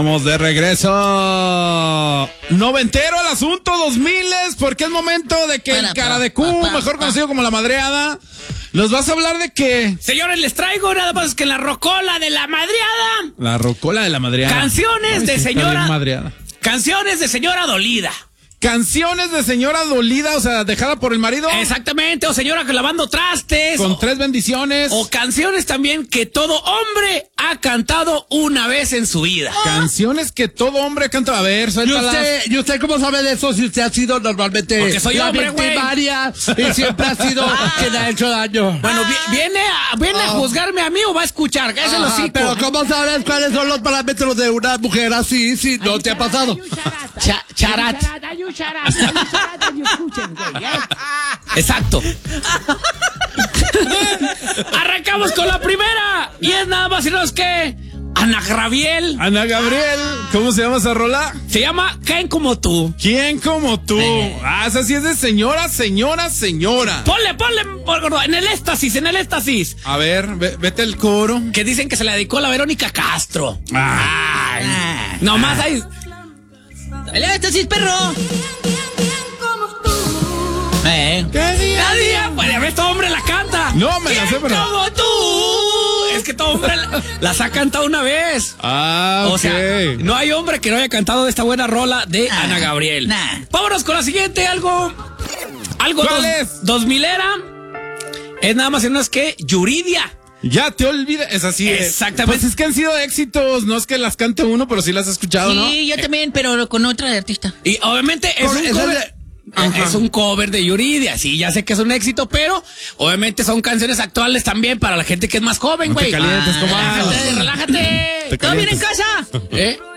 Vamos de regreso. Noventero el asunto, 2000s, porque es momento de que el cara de Q, mejor conocido como la madreada, nos vas a hablar de qué. Señores, les traigo nada más que la rocola de la madreada. La rocola de la madreada. Canciones de señora. Canciones de señora dolida. Canciones de señora dolida, o sea, dejada por el marido. Exactamente, o señora que lavando trastes. Con 3 bendiciones. O canciones también que todo hombre ha cantado una vez en su vida. Canciones que todo hombre canta. A ver, suéltalas. ¿Y usted cómo sabe de eso si usted ha sido normalmente porque soy la hombre, victimaria y siempre ha sido quien ha hecho daño? Bueno, ¿viene a juzgarme a mí o va a escuchar? Ese lo sí. Pero ¿cómo sabes cuáles son los parámetros de una mujer así si no te ha pasado? Charat. Exacto. Arrancamos con la primera. Y es nada más y menos que Ana Gabriel. Ana Gabriel. ¿Cómo se llama esa rola? Se llama ¿Quién como tú? ¿Quién como tú? Esa sí es de señora. Ponle, en el éxtasis. A ver, vete el coro. Que dicen que se le dedicó a la Verónica Castro. Ay. Nomás ahí. El éxtasis, perro. Cada día, pues, este hombre la canta. No, me la sé, pero como tú. Es que todo hombre las ha cantado una vez. O sea, no hay hombre que no haya cantado esta buena rola de Ana Gabriel. Vámonos con la siguiente, algo ¿cuál es? 2000era. Es nada más y menos que Yuridia. Ya te olvidas, es así. Exactamente. Pues es que han sido éxitos, no es que las cante uno, pero sí las he escuchado, ¿no? Sí, yo también, pero con otra artista. Y obviamente es un cover. Es un cover de Yuridia, sí, ya sé que es un éxito, pero obviamente son canciones actuales también para la gente que es más joven, güey. No te calientes, comadre. Relájate. ¿Todo bien en casa?